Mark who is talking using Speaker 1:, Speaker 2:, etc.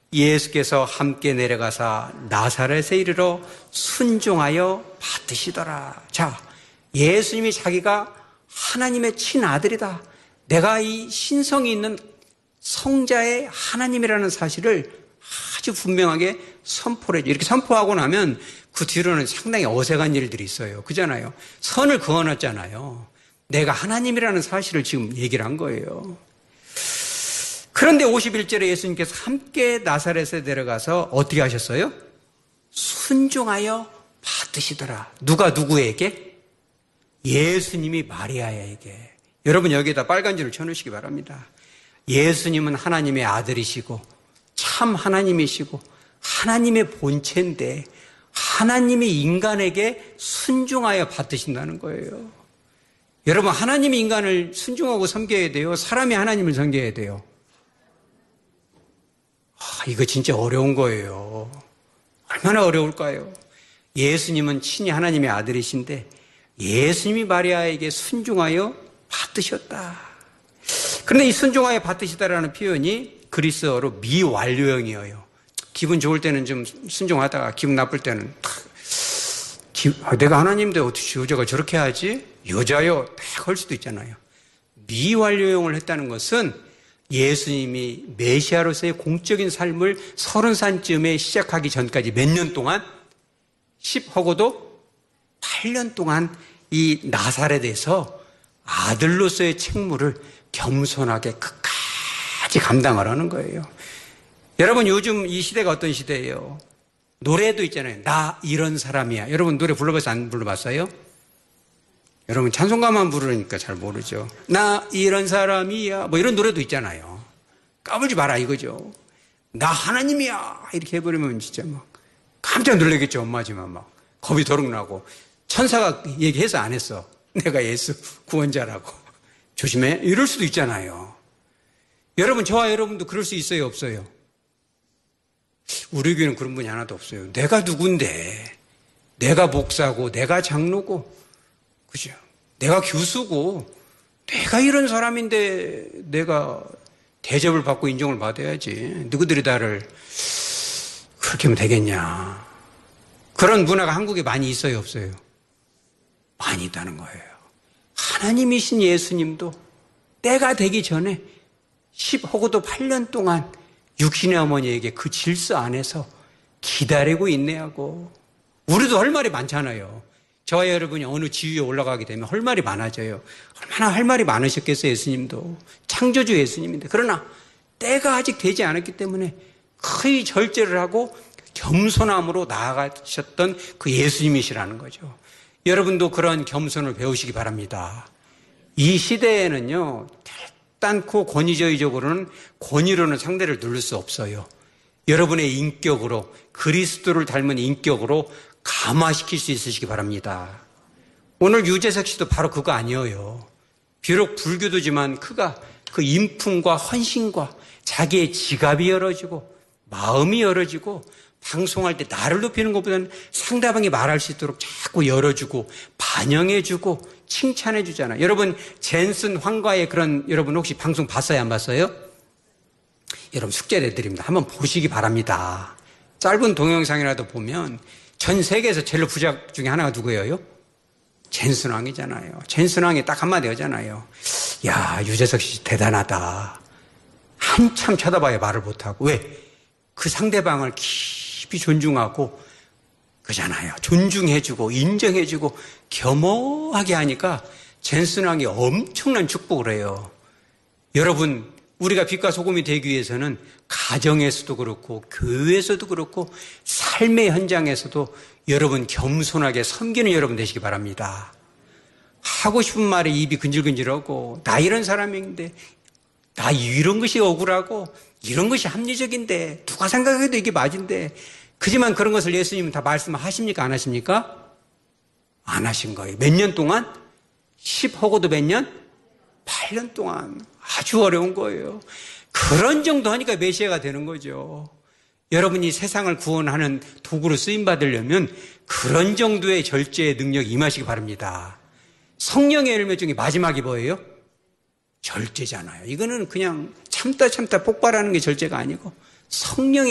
Speaker 1: 예수께서 함께 내려가사 나사렛에 이르러 순종하여 받으시더라. 자, 예수님이 자기가 하나님의 친아들이다. 내가 이 신성이 있는 성자의 하나님이라는 사실을 아주 분명하게 선포를 해줘. 이렇게 선포하고 나면 그 뒤로는 상당히 어색한 일들이 있어요. 그잖아요. 선을 그어놨잖아요. 내가 하나님이라는 사실을 지금 얘기를 한 거예요. 그런데 51절에 예수님께서 함께 나사렛에 내려가서 어떻게 하셨어요? 순종하여 받으시더라. 누가 누구에게? 예수님이 마리아에게. 여러분 여기에다 빨간 줄을 쳐놓으시기 바랍니다. 예수님은 하나님의 아들이시고 참 하나님이시고 하나님의 본체인데 하나님이 인간에게 순종하여 받으신다는 거예요. 여러분 하나님이 인간을 순종하고 섬겨야 돼요? 사람이 하나님을 섬겨야 돼요? 이거 진짜 어려운 거예요. 얼마나 어려울까요? 예수님은 친히 하나님의 아들이신데 예수님이 마리아에게 순종하여 받으셨다. 그런데 이 순종하여 받으시다라는 표현이 그리스어로 미완료형이에요. 기분 좋을 때는 좀 순종하다가 기분 나쁠 때는 내가 하나님인데 어떻게 여자가 저렇게 하지? 여자요? 딱 할 수도 있잖아요. 미완료형을 했다는 것은 예수님이 메시아로서의 공적인 삶을 30살쯤에 시작하기 전까지 몇 년 동안 10하고도 8년 동안 이 나사렛에서 아들로서의 책무를 겸손하게 끝까지 감당을 하는 거예요. 여러분 요즘 이 시대가 어떤 시대예요? 노래도 있잖아요. 나 이런 사람이야. 여러분 노래 불러봤어요? 안 불러봤어요? 여러분 찬송가만 부르니까 잘 모르죠. 나 이런 사람이야. 뭐 이런 노래도 있잖아요. 까불지 마라 이거죠. 나 하나님이야. 이렇게 해버리면 진짜 막 깜짝 놀라겠죠. 엄마지만 막 겁이 더럭 나고 천사가 얘기해서 안 했어. 내가 예수 구원자라고. 조심해. 이럴 수도 있잖아요. 여러분 저와 여러분도 그럴 수 있어요? 없어요? 우리 교회는 그런 분이 하나도 없어요. 내가 누군데 내가 목사고 내가 장로고 그죠? 내가 교수고 내가 이런 사람인데 내가 대접을 받고 인정을 받아야지. 누구들이 나를 그렇게 하면 되겠냐. 그런 문화가 한국에 많이 있어요? 없어요? 많이 있다는 거예요. 하나님이신 예수님도 때가 되기 전에 10하고도 8년 동안 육신의 어머니에게 그 질서 안에서 기다리고 인내하고 우리도 할 말이 많잖아요. 저와 여러분이 어느 지위에 올라가게 되면 할 말이 많아져요. 얼마나 할 말이 많으셨겠어요, 예수님도. 창조주 예수님인데. 그러나 때가 아직 되지 않았기 때문에 거의 절제를 하고 겸손함으로 나아가셨던 그 예수님이시라는 거죠. 여러분도 그런 겸손을 배우시기 바랍니다. 이 시대에는요, 결단코 권위주의적으로는 권위로는 상대를 누를 수 없어요. 여러분의 인격으로, 그리스도를 닮은 인격으로 감화시킬 수 있으시기 바랍니다. 오늘 유재석 씨도 바로 그거 아니에요. 비록 불교도지만 그가 그 인품과 헌신과 자기의 지갑이 열어지고 마음이 열어지고 방송할 때 나를 높이는 것보다는 상대방이 말할 수 있도록 자꾸 열어주고 반영해주고 칭찬해주잖아요. 여러분 젠슨 황과의 그런 여러분 혹시 방송 봤어요? 안 봤어요? 여러분 숙제 내드립니다. 한번 보시기 바랍니다. 짧은 동영상이라도 보면 전 세계에서 제일 부자 중에 하나가 누구예요? 젠슨 왕이잖아요. 젠슨 왕이 딱 한마디 하잖아요. 야, 유재석 씨 대단하다. 한참 쳐다봐야 말을 못하고. 왜? 그 상대방을 깊이 존중하고 그잖아요. 존중해주고 인정해주고 겸허하게 하니까 젠슨 왕이 엄청난 축복을 해요. 여러분 우리가 빛과 소금이 되기 위해서는 가정에서도 그렇고 교회에서도 그렇고 삶의 현장에서도 여러분 겸손하게 섬기는 여러분 되시기 바랍니다. 하고 싶은 말에 입이 근질근질하고 나 이런 사람인데 나 이런 것이 억울하고 이런 것이 합리적인데 누가 생각해도 이게 맞은데 그지만 그런 것을 예수님은 다 말씀하십니까? 안 하십니까? 안 하신 거예요. 몇 년 동안? 10하고도 몇 년? 8년 동안. 아주 어려운 거예요. 그런 정도 하니까 메시아가 되는 거죠. 여러분이 세상을 구원하는 도구로 쓰임받으려면 그런 정도의 절제의 능력이 임하시기 바랍니다. 성령의 열매 중에 마지막이 뭐예요? 절제잖아요. 이거는 그냥 참다 폭발하는 게 절제가 아니고 성령의